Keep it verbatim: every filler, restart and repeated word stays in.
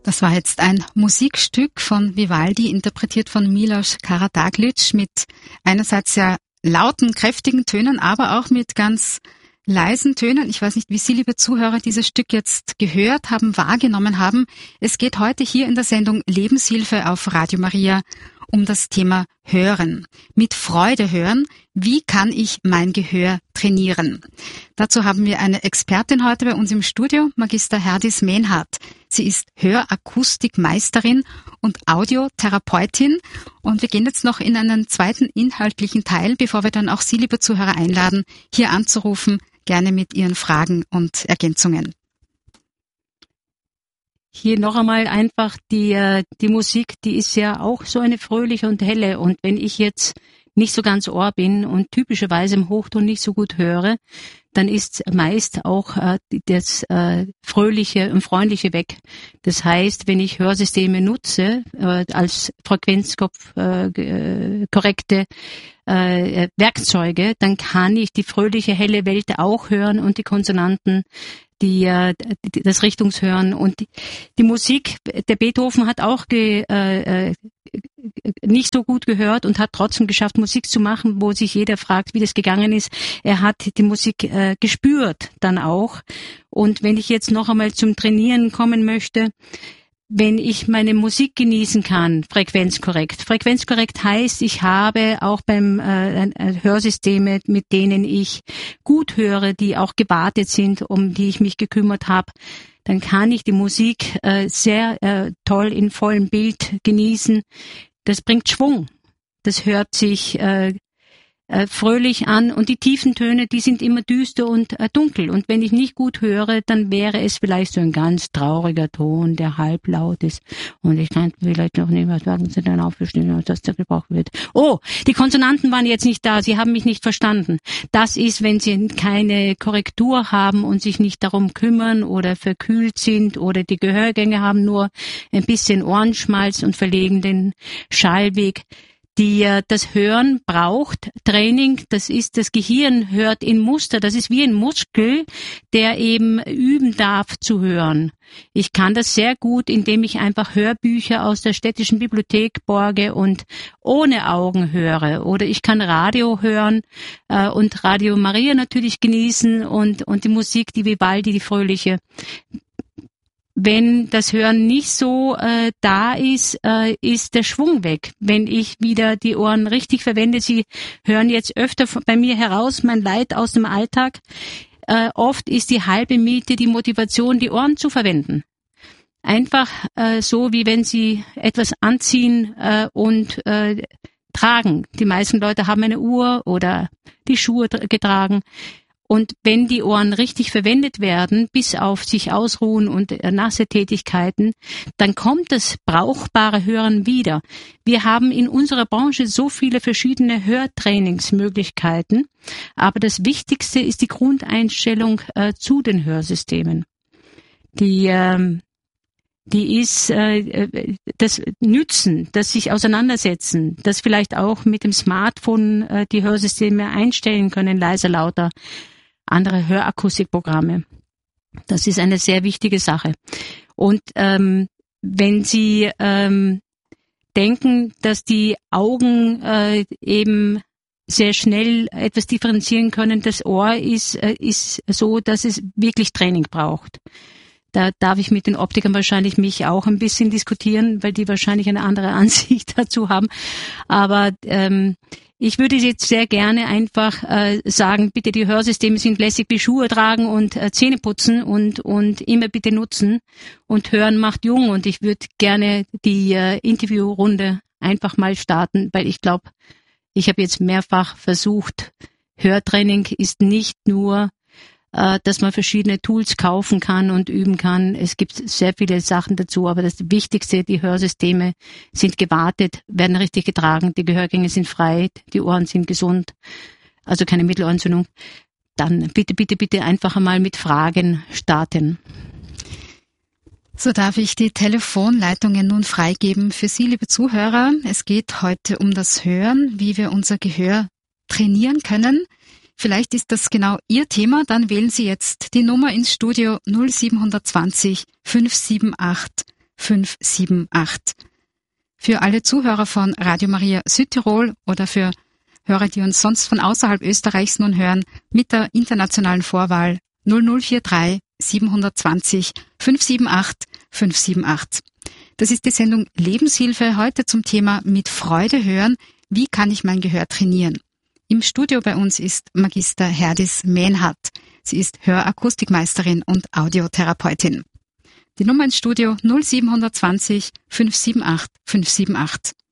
Das war jetzt ein Musikstück von Vivaldi, interpretiert von Milos Karađaglić, mit einerseits sehr lauten, kräftigen Tönen, aber auch mit ganz leisen Tönen. Ich weiß nicht, wie Sie, liebe Zuhörer, dieses Stück jetzt gehört haben, wahrgenommen haben. Es geht heute hier in der Sendung Lebenshilfe auf Radio Maria um das Thema Hören. Mit Freude hören. Wie kann ich mein Gehör trainieren? Dazu haben wir eine Expertin heute bei uns im Studio, Magister Herdis Mehnhardt. Sie ist Hörakustikmeisterin und Audiotherapeutin. Und wir gehen jetzt noch in einen zweiten inhaltlichen Teil, bevor wir dann auch Sie, liebe Zuhörer, einladen, hier anzurufen, gerne mit Ihren Fragen und Ergänzungen. Hier noch einmal einfach die, die Musik, die ist ja auch so eine fröhliche und helle. Und wenn ich jetzt nicht so ganz Ohr bin und typischerweise im Hochton nicht so gut höre, dann ist meist auch äh, das äh, Fröhliche und Freundliche weg. Das heißt, wenn ich Hörsysteme nutze äh, als Frequenzkopf äh, korrekte äh, Werkzeuge, dann kann ich die fröhliche, helle Welt auch hören und die Konsonanten, die, äh, die das Richtungshören und die, die Musik. Der Beethoven hat auch ge, äh, nicht so gut gehört und hat trotzdem geschafft, Musik zu machen, wo sich jeder fragt, wie das gegangen ist. Er hat die Musik äh, gespürt dann auch. Und wenn ich jetzt noch einmal zum Trainieren kommen möchte, wenn ich meine Musik genießen kann, frequenzkorrekt. Frequenzkorrekt heißt, ich habe auch beim äh, Hörsysteme, mit denen ich gut höre, die auch gewartet sind, um die ich mich gekümmert habe, dann kann ich die Musik äh, sehr äh, toll in vollem Bild genießen. Das bringt Schwung. Das hört sich äh, äh, fröhlich an und die tiefen Töne, die sind immer düster und äh, dunkel. Und wenn ich nicht gut höre, dann wäre es vielleicht so ein ganz trauriger Ton, der halblaut ist. Und ich kann vielleicht noch nicht, was werden Sie denn aufstehen, dass der gebraucht wird. Oh, die Konsonanten waren jetzt nicht da, Sie haben mich nicht verstanden. Das ist, wenn Sie keine Korrektur haben und sich nicht darum kümmern oder verkühlt sind oder die Gehörgänge haben nur ein bisschen Ohrenschmalz und verlegen den Schallweg. Die, das Hören braucht Training, das ist, das Gehirn hört in Muster, das ist wie ein Muskel, der eben üben darf zu hören. Ich kann das sehr gut, indem ich einfach Hörbücher aus der städtischen Bibliothek borge und ohne Augen höre. Oder ich kann Radio hören äh, und Radio Maria natürlich genießen und, und die Musik, die Vivaldi, die fröhliche. Wenn das Hören nicht so äh, da ist, äh, ist der Schwung weg. Wenn ich wieder die Ohren richtig verwende, Sie hören jetzt öfter bei mir heraus mein Leid aus dem Alltag. Äh, oft ist die halbe Miete die Motivation, die Ohren zu verwenden. Einfach äh, so, wie wenn Sie etwas anziehen äh, und äh, tragen. Die meisten Leute haben eine Uhr oder die Schuhe getragen. Und wenn die Ohren richtig verwendet werden, bis auf sich ausruhen und äh, nasse Tätigkeiten, dann kommt das brauchbare Hören wieder. Wir haben in unserer Branche so viele verschiedene Hörtrainingsmöglichkeiten, aber das Wichtigste ist die Grundeinstellung äh, zu den Hörsystemen. Die ähm, die ist äh, das Nützen, das sich auseinandersetzen, das vielleicht auch mit dem Smartphone äh, die Hörsysteme einstellen können, leiser, lauter, andere Hörakustikprogramme. Das ist eine sehr wichtige Sache. Und ähm, wenn Sie ähm, denken, dass die Augen äh, eben sehr schnell etwas differenzieren können, das Ohr ist, äh, ist so, dass es wirklich Training braucht. Da darf ich mit den Optikern wahrscheinlich mich auch ein bisschen diskutieren, weil die wahrscheinlich eine andere Ansicht dazu haben. Aber ähm, ich würde jetzt sehr gerne einfach äh, sagen, bitte die Hörsysteme sind lässig wie Schuhe tragen und äh, Zähne putzen und und immer bitte nutzen. Und Hören macht jung. Und ich würde gerne die äh, Interviewrunde einfach mal starten, weil ich glaube, ich habe jetzt mehrfach versucht, Hörtraining ist nicht nur, dass man verschiedene Tools kaufen kann und üben kann. Es gibt sehr viele Sachen dazu, aber das Wichtigste, die Hörsysteme sind gewartet, werden richtig getragen, die Gehörgänge sind frei, die Ohren sind gesund, also keine Mittelohrentzündung. Dann bitte, bitte, bitte einfach einmal mit Fragen starten. So darf ich die Telefonleitungen nun freigeben für Sie, liebe Zuhörer. Es geht heute um das Hören, wie wir unser Gehör trainieren können. Vielleicht ist das genau Ihr Thema, dann wählen Sie jetzt die Nummer ins Studio null sieben zwei null fünf sieben acht fünf sieben acht. Für alle Zuhörer von Radio Maria Südtirol oder für Hörer, die uns sonst von außerhalb Österreichs nun hören, mit der internationalen Vorwahl null null vier drei sieben zwei null fünf sieben acht fünf sieben acht. Das ist die Sendung Lebenshilfe, heute zum Thema Mit Freude hören. Wie kann ich mein Gehör trainieren? Im Studio bei uns ist Magister Herdis Mehnhardt. Sie ist Hörakustikmeisterin und Audiotherapeutin. Die Nummer ins Studio null sieben zwei null fünf sieben acht fünf sieben acht.